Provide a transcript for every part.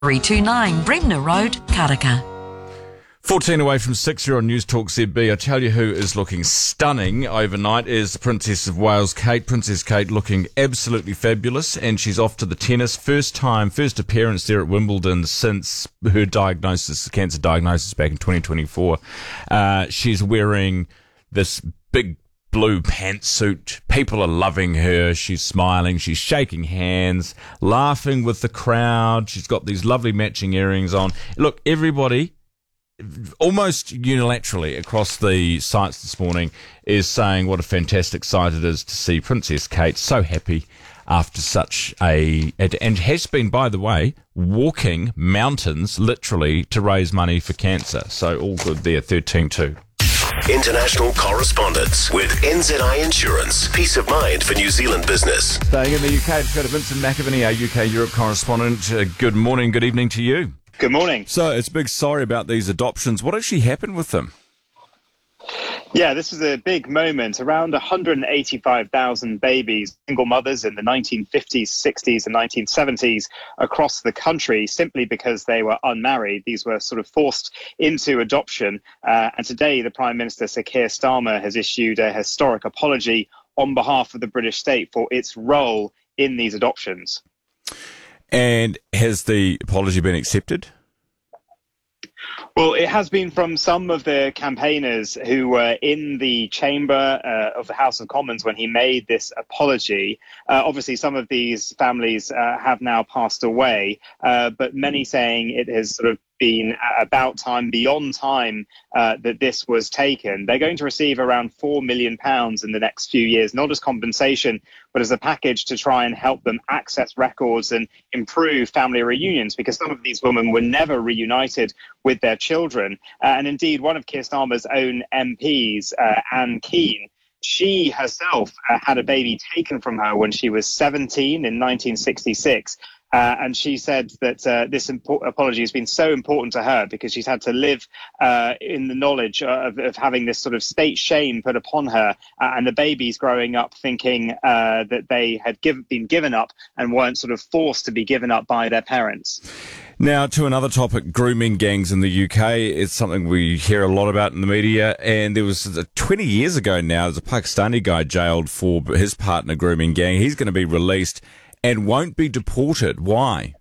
329 Bremner Road, Karaka. 14 away from 6, you're on News Talk ZB. I tell you who is looking stunning overnight is the Princess of Wales, Kate. Princess Kate looking absolutely fabulous, and she's off to the tennis. First appearance there at Wimbledon since her cancer diagnosis back in 2024. She's wearing this big blue pantsuit. People are loving her. She's smiling. She's shaking hands, laughing with the crowd. She's got these lovely matching earrings on. Look, everybody, almost unilaterally across the sites this morning, is saying what a fantastic sight it is to see Princess Kate so happy after and has been, by the way, walking mountains literally to raise money for cancer. So all good there, 13-2. International correspondence with NZI Insurance. Peace of mind for New Zealand business. Staying in the UK, let's go to Vincent McAviney, our UK Europe correspondent. Good morning, good evening to you. Good morning. So it's a big sorry about these adoptions. What actually happened with them? Yeah, this is a big moment. Around 185,000 babies, single mothers in the 1950s, 60s and 1970s across the country simply because they were unmarried. These were sort of forced into adoption. And today the Prime Minister, Sir Keir Starmer, has issued a historic apology on behalf of the British state for its role in these adoptions. And has the apology been accepted? Well, it has been from some of the campaigners who were in the chamber of the House of Commons when he made this apology. Obviously, some of these families have now passed away, but many saying it has sort of been about time, beyond time, that this was taken. They're going to receive around £4 million in the next few years, not as compensation, but as a package to try and help them access records and improve family reunions, because some of these women were never reunited with their children. And indeed, one of Keir Starmer's own MPs, Anne Keane, she herself had a baby taken from her when she was 17 in 1966. And she said that this apology has been so important to her because she's had to live in the knowledge of having this sort of state shame put upon her, and the babies growing up thinking that they had been given up and weren't sort of forced to be given up by their parents. Now, to another topic, grooming gangs in the UK. It's something we hear a lot about in the media. And there was 20 years ago now, there's a Pakistani guy jailed for his partner grooming gang. He's going to be released and won't be deported. Why?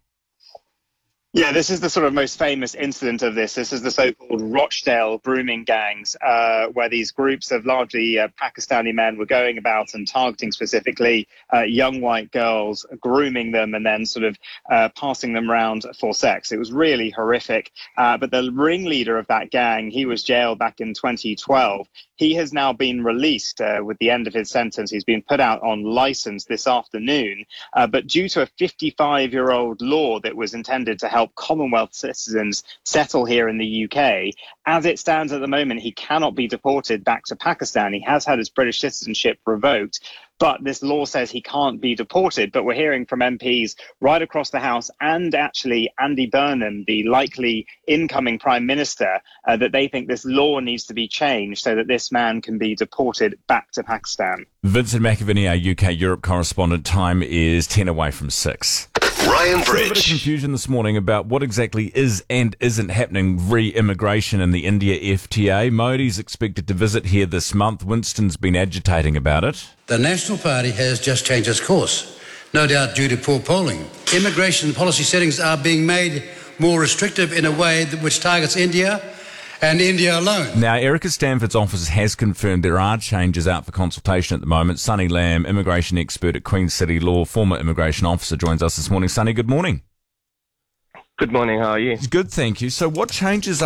Yeah, this is the sort of most famous incident of this. This is the so-called Rochdale grooming gangs, where these groups of largely Pakistani men were going about and targeting specifically young white girls, grooming them and then sort of passing them around for sex. It was really horrific. But the ringleader of that gang, he was jailed back in 2012. He has now been released with the end of his sentence. He's been put out on license this afternoon. But due to a 55-year-old law that was intended to help Commonwealth citizens settle here in the UK, as it stands at the moment, he cannot be deported back to Pakistan. He has had his British citizenship revoked, but this law says he can't be deported. But we're hearing from MPs right across the House and actually Andy Burnham, the likely incoming Prime Minister, that they think this law needs to be changed so that this man can be deported back to Pakistan. Vincent McAviney, our UK Europe correspondent. Time is 10 away from 6. Ryan A bit of Bridge. confusion this morning about what exactly is and isn't happening re-immigration in the India FTA. Modi's expected to visit here this month. Winston's been agitating about it. The National Party has just changed its course, no doubt due to poor polling. Immigration policy settings are being made more restrictive in a way which targets India and India alone. Now, Erica Stanford's office has confirmed there are changes out for consultation at the moment. Sonny Lamb, immigration expert at Queen City Law, former immigration officer, joins us this morning. Sonny, good morning. Good morning, how are you? Good, thank you. So what changes